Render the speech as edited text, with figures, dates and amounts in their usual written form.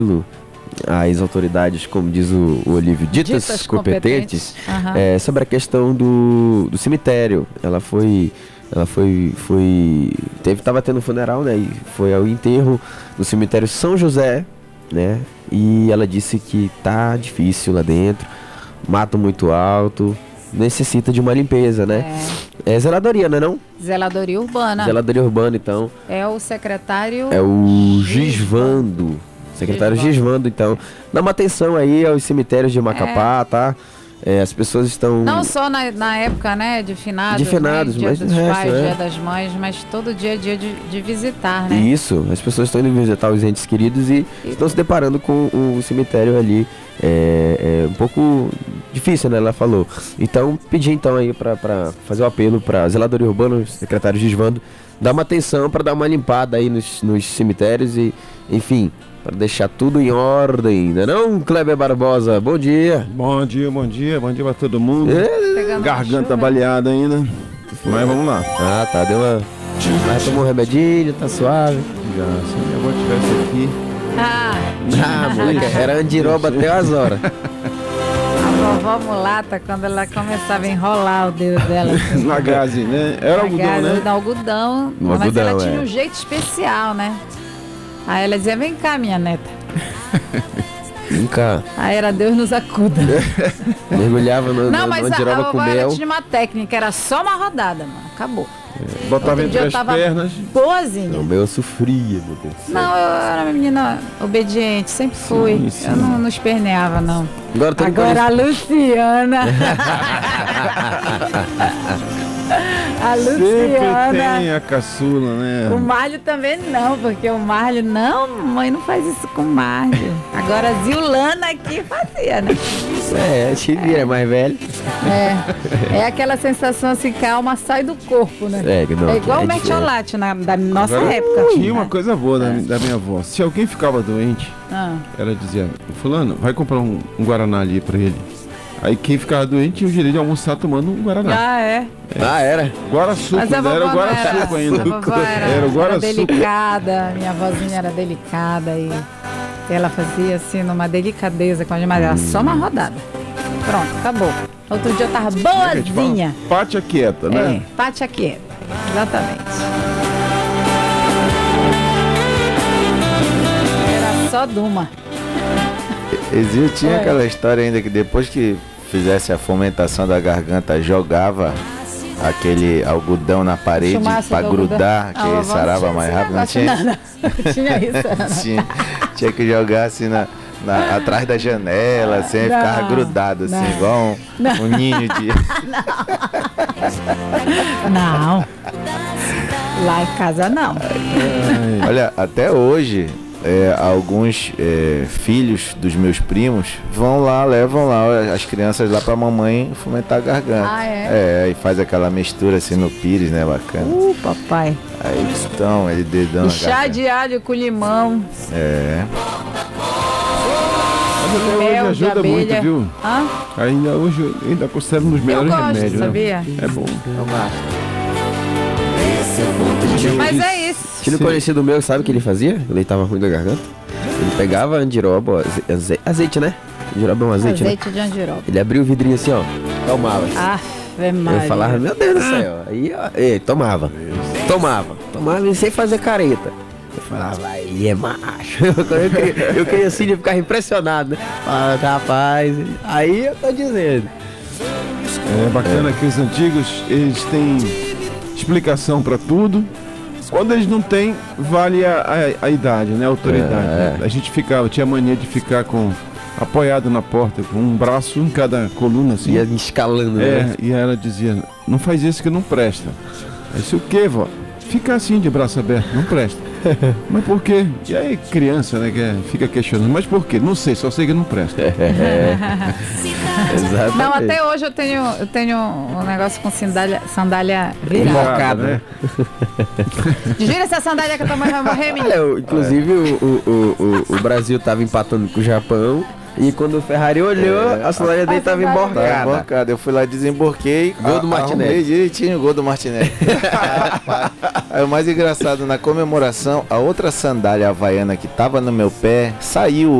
as autoridades, como diz o Olívio, ditas competentes, sobre a questão do cemitério. Estava tendo um funeral, né? E foi ao enterro no cemitério São José, né? E ela disse que tá difícil lá dentro, mato muito alto, necessita de uma limpeza, né? É zeladoria, não é não? Zeladoria urbana. Zeladoria urbana, então. É o secretário... É o Gisvando. Secretário Gisvando, então. Dá uma atenção aí aos cemitérios de Macapá, tá? As pessoas estão... Não só na época, né, de finados, né? Dia mas dos pais, dia das mães, mas todo dia é dia de visitar, né? Isso, as pessoas estão indo visitar os entes queridos e estão se deparando com o cemitério ali. É um pouco difícil, né, ela falou. Então, pedi então aí para fazer o apelo para a Zeladoria Urbana, o secretário Gisvando, dar uma atenção para dar uma limpada aí nos cemitérios e, enfim... para deixar tudo em ordem, né não, Kleber Barbosa? Bom dia. Bom dia pra todo mundo. Garganta baleada ainda, mas vamos lá. Tá, deu uma... Mas tomou um remedinho, tá suave. Já, sim, eu vou tirar isso aqui. Moleque, era andiroba até as horas. A vovó mulata, quando ela começava a enrolar o dedo dela. Assim, na gaze, né? Era algodão, né? Algodão, mas ela tinha um jeito especial, né? Aí ela dizia, vem cá, minha neta. Vem cá. Aí era Deus nos acuda. Mergulhava no andiroba com mel. Não, tinha uma técnica, era só uma rodada, mano. Acabou. Botava entre as pernas. Boazinha. Não, eu sofria, meu Deus. Não, eu era uma menina obediente, sempre fui. Sim. Eu não esperneava, não. Agora a Luciana. A Luciana. Sempre tem a caçula, né? O Marlio também não, porque o Marlio, não, mãe, não faz isso com o Marlio. Agora a Ziulana aqui fazia, né? A Chivira é mais velho. É aquela sensação assim, que a alma sai do corpo, né? É igual o mertiolate da nossa época. Tinha uma coisa boa da minha avó. Se alguém ficava doente, ela dizia, fulano, vai comprar um Guaraná ali pra ele. Aí quem ficava doente tinha o direito de almoçar tomando um Guaraná. Era? Guaraçuco, não era o Guaraçuco ainda. Era o Guaraçuco. Era delicada, minha avózinha era delicada e ela fazia assim, numa delicadeza com a gente, mas era só uma rodada. Pronto, acabou. Outro dia eu tava boazinha. Pátia quieta, né? Pátia quieta, exatamente. Era só Duma. Tinha aquela história ainda que depois que fizesse a fomentação da garganta, jogava aquele algodão na parede para grudar, que sarava mais rápido. Não tinha? Não tinha isso. Tinha que jogar assim atrás da janela, assim, ficava grudado, assim, igual um ninho de... Não. Lá em casa não. Olha, até hoje... alguns filhos dos meus primos levam lá as crianças lá pra mamãe fomentar a garganta. E faz aquela mistura assim no pires, né? Bacana. Papai. Aí estão, ele dedão. E chá de alho com limão. Mas até hoje ajuda muito, viu? Ainda hoje ainda considero um dos melhores remédios, sabia? Né? É bom. Eu gosto. Mas é isso. Tinha um conhecido meu, sabe o que ele fazia? Quando ele tava ruim da garganta? Ele pegava andiroba, azeite, né? Andiroba é um azeite, né? De andiroba. Ele abria o vidrinho assim, ó, tomava. Eu falava, meu Deus do céu. Aí, ó, tomava e sem fazer careta. Eu falava, aí é macho. Eu queria assim, de ficar impressionado, né? Rapaz, aí eu tô dizendo. É bacana que os antigos, eles têm explicação pra tudo. Quando eles não têm, vale a idade, né? A autoridade. Né? A gente tinha mania de ficar apoiado na porta, com um braço em cada coluna, assim. Ia escalando, né? E ela dizia, não faz isso que não presta. Eu disse, o quê, vó? Fica assim de braço aberto, não presta. Mas por quê? E aí criança, né, fica questionando, mas por quê? Não sei, só sei que não presta. Exatamente. Não, até hoje eu tenho um negócio com sandália virada, né? Gira essa sandália que a tua mãe vai morrer, menina. Inclusive o Brasil tava empatando com o Japão E quando o Ferrari olhou, a sandália dele tava emborcada. Eu fui lá e desemborquei. Gol do Martinelli. Direitinho, gol do Martinelli. Aí o mais engraçado, na comemoração, a outra sandália havaiana que tava no meu pé saiu.